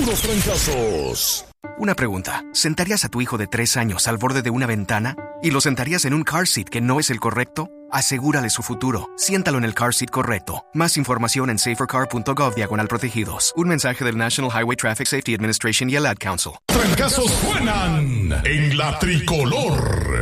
puros trancazos. Una pregunta. ¿Sentarías a tu hijo de 3 años al borde de una ventana? ¿Y lo sentarías en un car seat que no es el correcto? Asegúrale su futuro. Siéntalo en el car seat correcto. Más información en safercar.gov/protegidos. Un mensaje del National Highway Traffic Safety Administration y el Ad Council. Trancazos suenan en la tricolor.